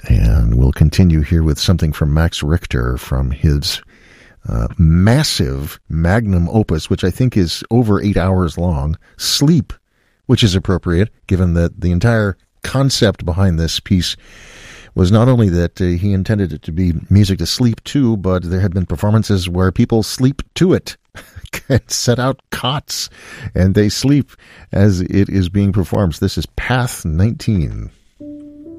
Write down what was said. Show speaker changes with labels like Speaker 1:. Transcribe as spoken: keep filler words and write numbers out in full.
Speaker 1: And we'll continue here with something from Max Richter from his uh, massive magnum opus, which I think is over eight hours long, Sleep, which is appropriate given that the entire concept behind this piece was not only that uh, he intended it to be music to sleep to, but there had been performances where people sleep to it. Set out cots and they sleep as it is being performed. This is Path nineteen.